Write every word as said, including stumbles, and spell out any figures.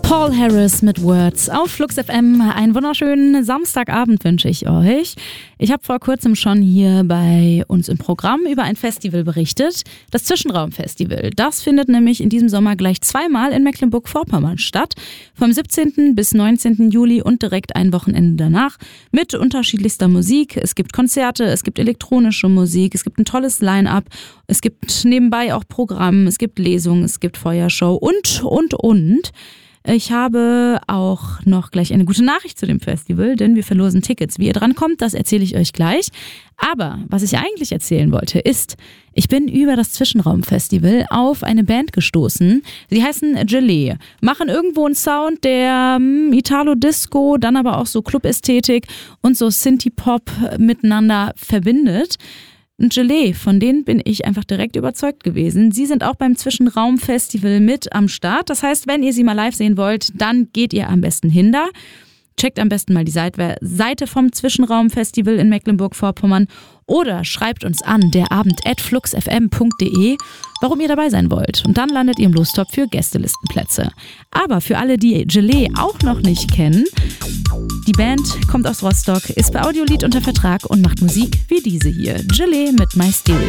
Paul Harris mit Words auf Flux F M. Einen wunderschönen Samstagabend wünsche ich euch. Ich habe vor kurzem schon hier bei uns im Programm über ein Festival berichtet, das Zwischenraumfestival. Das findet nämlich in diesem Sommer gleich zweimal in Mecklenburg-Vorpommern statt, vom siebzehnten bis neunzehnten Juli und direkt ein Wochenende danach mit unterschiedlichster Musik. Es gibt Konzerte, es gibt elektronische Musik, es gibt ein tolles Line-up, es gibt nebenbei auch Programm, es gibt Lesungen, es gibt Feuershow und, und, und. Ich habe auch noch gleich eine gute Nachricht zu dem Festival, denn wir verlosen Tickets. Wie ihr drankommt, das erzähle ich euch gleich. Aber was ich eigentlich erzählen wollte, ist, ich bin über das Zwischenraumfestival auf eine Band gestoßen. Sie heißen Gelee, machen irgendwo einen Sound, der hm, Italo-Disco, dann aber auch so Club-Ästhetik und so Synthie-Pop miteinander verbindet. Und Gelee, von denen bin ich einfach direkt überzeugt gewesen. Sie sind auch beim Zwischenraumfestival mit am Start. Das heißt, wenn ihr sie mal live sehen wollt, dann geht ihr am besten hin da. Checkt am besten mal die Seite vom Zwischenraumfestival in Mecklenburg-Vorpommern oder schreibt uns an, derabend at fluxfm punkt de, warum ihr dabei sein wollt. Und dann landet ihr im Lostopf für Gästelistenplätze. Aber für alle, die Gelee auch noch nicht kennen, die Band kommt aus Rostock, ist bei Audiolied unter Vertrag und macht Musik wie diese hier. Gelee mit My Stereo.